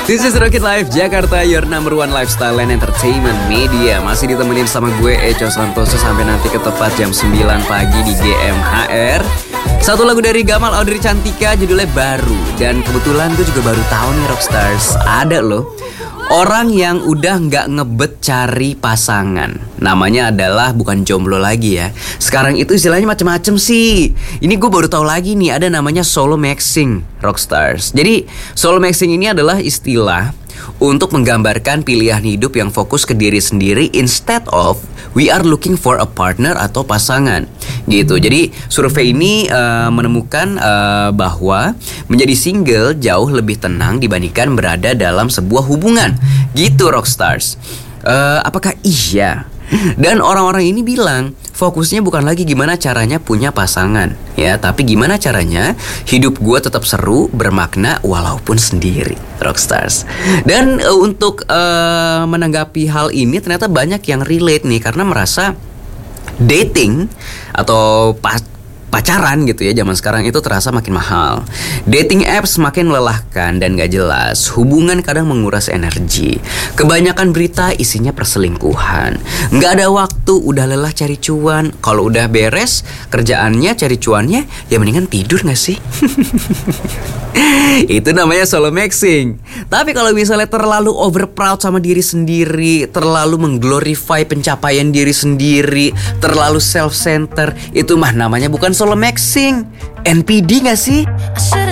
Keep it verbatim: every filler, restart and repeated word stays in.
This is Rocket Life Jakarta, your number one lifestyle and entertainment media. Masih ditemenin sama gue Echo Santoso sampai nanti ke tepat jam sembilan pagi di G M H R. Satu lagu dari Gamal Audrey Cantika, judulnya Baru. Dan kebetulan gue juga baru tahu nih Rockstars, ada loh orang yang udah gak ngebet cari pasangan. Namanya adalah bukan jomblo lagi ya. Sekarang itu istilahnya macem-macem sih. Ini gue baru tahu lagi nih, ada namanya solo maxing, Rockstars. Jadi solo maxing ini adalah istilah untuk menggambarkan pilihan hidup yang fokus ke diri sendiri instead of we are looking for a partner atau pasangan gitu. Jadi survei ini uh, menemukan uh, bahwa menjadi single jauh lebih tenang dibandingkan berada dalam sebuah hubungan gitu, Rockstars. uh, Apakah iya? Dan orang-orang ini bilang fokusnya bukan lagi gimana caranya punya pasangan ya, tapi gimana caranya hidup gue tetap seru, bermakna walaupun sendiri, Rockstars. Dan uh, untuk uh, menanggapi hal ini ternyata banyak yang relate nih, karena merasa dating atau pas pacaran gitu ya zaman sekarang itu terasa makin mahal. Dating apps makin melelahkan dan gak jelas. Hubungan kadang menguras energi. Kebanyakan berita isinya perselingkuhan. Gak ada waktu, udah lelah cari cuan. Kalau udah beres kerjaannya, cari cuannya, ya mendingan tidur gak sih? Itu namanya solo maxing. Tapi kalau misalnya terlalu over proud sama diri sendiri, terlalu mengglorify pencapaian diri sendiri, terlalu self-center, itu mah namanya bukan solo maxing, N P D gak sih?